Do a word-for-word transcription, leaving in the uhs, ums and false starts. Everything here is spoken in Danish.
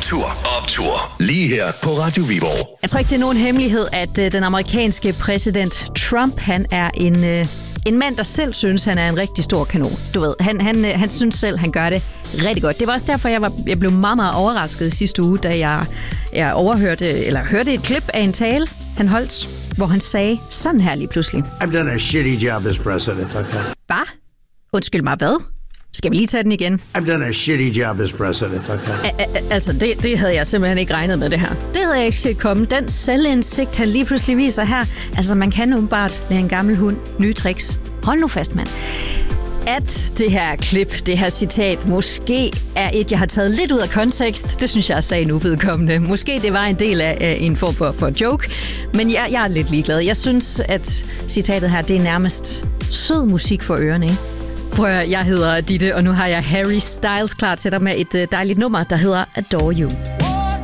Kultur Optur. Lige her på Radio Viborg. Jeg tror ikke, det er nogen hemmelighed, at øh, den amerikanske præsident Trump, han er en, øh, en mand, der selv synes, han er en rigtig stor kanon. Du ved, han, han, øh, han synes selv, han gør det rigtig godt. Det var også derfor, jeg, var, jeg blev meget, meget overrasket i sidste uge, da jeg, jeg overhørte, eller hørte et klip af en tale, han holdt, hvor han sagde sådan her lige pludselig. I've done a shitty job as president, okay? Hvad? Undskyld mig, hvad? Skal vi lige tage den igen? I've done a shitty job as president, okay? A- a- altså, det, det havde jeg simpelthen ikke regnet med, det her. Det havde jeg ikke set komme. Den selvindsigt, han lige pludselig viser her. Altså, man kan umiddelbart lade en gammel hund nye tricks. Hold nu fast, mand. At det her klip, det her citat, måske er et, jeg har taget lidt ud af kontekst, det synes jeg er sagen uvedkommende. Måske det var en del af, af en form for, for joke, men jeg, jeg er lidt ligeglad. Jeg synes, at citatet her, det er nærmest sød musik for ørerne, ikke? Prøv at, jeg hedder Ditte, og nu har jeg Harry Styles klar til dig med et dejligt nummer, der hedder Adore You.